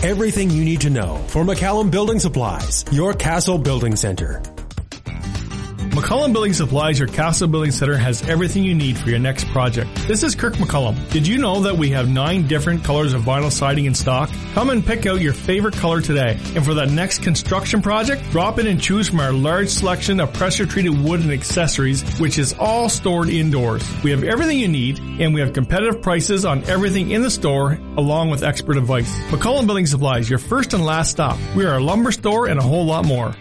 Everything you need to know for McCallum Building Supplies, your Castle Building Center. McCollum Building Supplies, your Castle Building Center, has everything you need for your next project. This is Kirk McCollum. Did you know that we have 9 different colors of vinyl siding in stock? Come and pick out your favorite color today. And for that next construction project, drop in and choose from our large selection of pressure-treated wood and accessories, which is all stored indoors. We have everything you need, and we have competitive prices on everything in the store, along with expert advice. McCollum Building Supplies, your first and last stop. We are a lumber store and a whole lot more.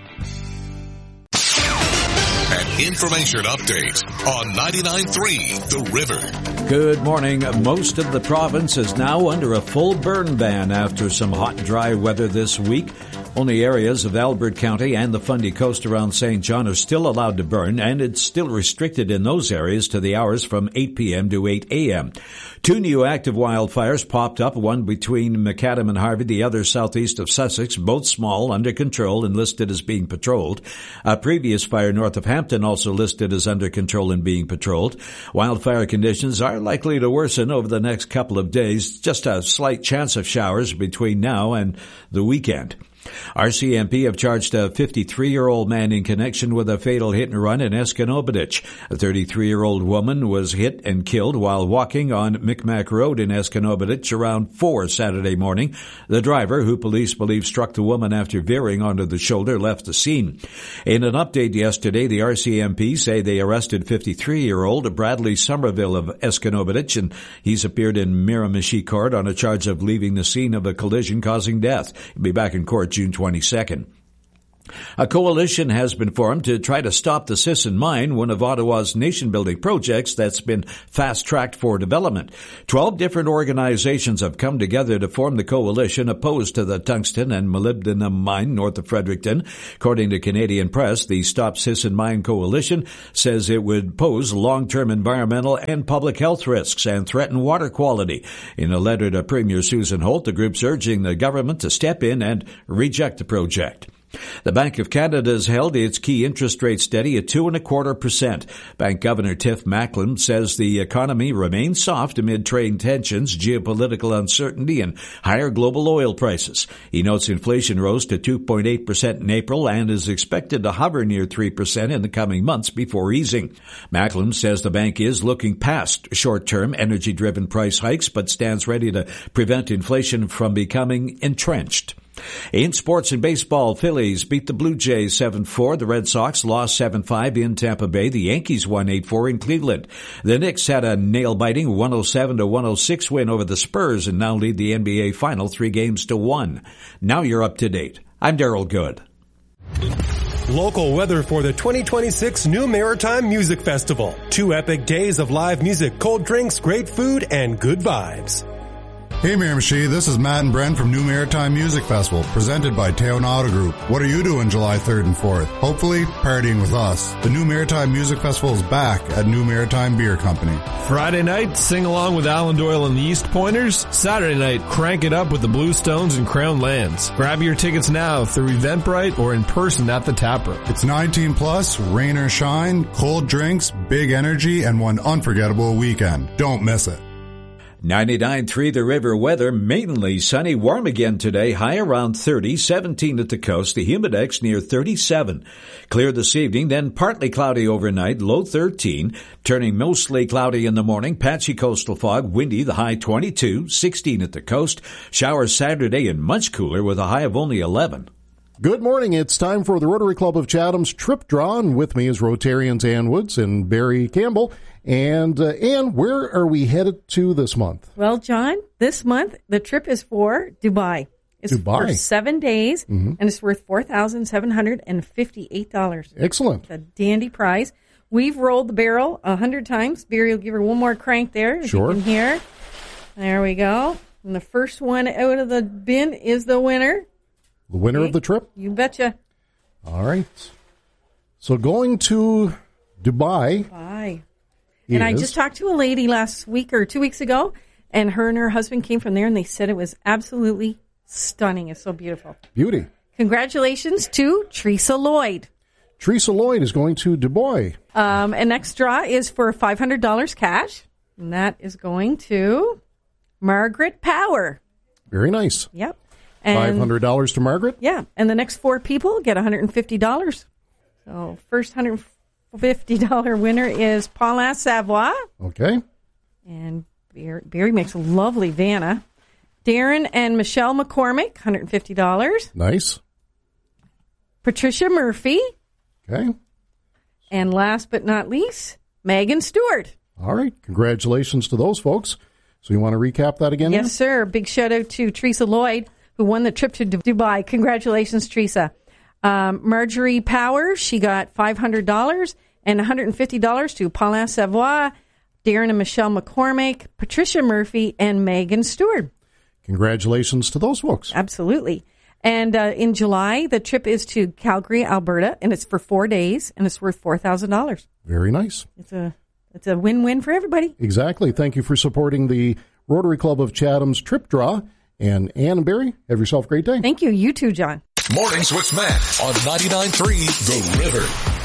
Information update on 99.3 The River. Good morning. Most of the province is now under a full burn ban after some hot and dry weather this week. Only areas of Albert County and the Fundy Coast around St. John are still allowed to burn, and it's still restricted in those areas to the hours from 8 p.m. to 8 a.m. 2 new active wildfires popped up, one between Macadam and Harvey, the other southeast of Sussex, both small, under control, and listed as being patrolled. A previous fire north of Hampton also listed as under control and being patrolled. Wildfire conditions are likely to worsen over the next couple of days, just a slight chance of showers between now and the weekend. RCMP have charged a 53-year-old man in connection with a fatal hit-and-run in Esconobidich. A 33-year-old woman was hit and killed while walking on Micmac Road in Esconobidich around 4 Saturday morning. The driver, who police believe struck the woman after veering onto the shoulder, left the scene. In an update yesterday, the RCMP say they arrested 53-year-old Bradley Somerville of Esconobidich, and he's appeared in Miramichi Court on a charge of leaving the scene of a collision causing death. He'll be back in court June 22nd. A coalition has been formed to try to stop the Sisson Mine, one of Ottawa's nation-building projects that's been fast-tracked for development. 12 different organizations have come together to form the coalition opposed to the tungsten and molybdenum mine north of Fredericton. According to Canadian Press, the Stop Sisson Mine Coalition says it would pose long-term environmental and public health risks and threaten water quality. In a letter to Premier Susan Holt, the group's urging the government to step in and reject the project. The Bank of Canada has held its key interest rate steady at 2.25%. Bank Governor Tiff Macklem says the economy remains soft amid trade tensions, geopolitical uncertainty, and higher global oil prices. He notes inflation rose to 2.8% in April and is expected to hover near 3% in the coming months before easing. Macklem says the bank is looking past short-term energy-driven price hikes, but stands ready to prevent inflation from becoming entrenched. In sports and baseball, Phillies beat the Blue Jays 7-4. The Red Sox lost 7-5 in Tampa Bay. The Yankees won 8-4 in Cleveland. The Knicks had a nail-biting 107-106 win over the Spurs and now lead the NBA final 3-1. Now you're up to date. I'm Darryl Good. Local weather for the 2026 New Maritime Music Festival. 2 epic days of live music, cold drinks, great food, and good vibes. Hey Miramichi, this is Matt and Brent from New Maritime Music Festival, presented by Teon Auto Group. What are you doing July 3rd and 4th? Hopefully, partying with us. The New Maritime Music Festival is back at New Maritime Beer Company. Friday night, sing along with Alan Doyle and the East Pointers. Saturday night, crank it up with the Bluestones and Crown Lands. Grab your tickets now through Eventbrite or in person at the Taproom. It's 19 plus, rain or shine, cold drinks, big energy, and one unforgettable weekend. Don't miss it. 99.3 The River weather, mainly sunny, warm again today, high around 30, 17 at the coast, the humidex near 37. Clear this evening, then partly cloudy overnight, low 13, turning mostly cloudy in the morning, patchy coastal fog, windy, the high 22, 16 at the coast, showers Saturday and much cooler with a high of only 11. Good morning. It's time for the Rotary Club of Chatham's Trip Draw, and with me is Rotarians Ann Woods and Barry Campbell. And Ann, where are we headed to this month? Well, John, this month the trip is for Dubai. It's for 7 days, and it's worth $4,758. Excellent. It's a dandy prize. We've rolled the barrel 100 times. Barry will give her one more crank there, as you can hear. There we go. And the first one out of the bin is the winner. The winner of the trip? You betcha. All right. So going to Dubai. And I just talked to a lady last week or 2 weeks ago, and her husband came from there, and they said it was absolutely stunning. It's so beautiful. Beauty. Congratulations to Teresa Lloyd. Teresa Lloyd is going to Dubai. And next draw is for $500 cash, and that is going to Margaret Power. Very nice. Yep. And $500 to Margaret? Yeah, and the next 4 people get $150. So first $150 winner is Paulin Savoie. Okay. And Barry makes a lovely Vanna. Darren and Michelle McCormick, $150. Nice. Patricia Murphy. Okay. And last but not least, Megan Stewart. All right. Congratulations to those folks. So you want to recap that again? Yes, sir. Big shout out to Teresa Lloyd, who won the trip to Dubai. Congratulations, Teresa. Marjorie Powers, she got $500 and $150 to Paulin Savoie, Darren and Michelle McCormick, Patricia Murphy, and Megan Stewart. Congratulations to those folks. Absolutely. And in July, the trip is to Calgary, Alberta, and it's for 4 days, and it's worth $4,000. Very nice. It's a win-win for everybody. Exactly. Thank you for supporting the Rotary Club of Chatham's Trip Draw. And Ann and Barry, have yourself a great day. Thank you. You too, John. Mornings with Matt on 99.3 The River.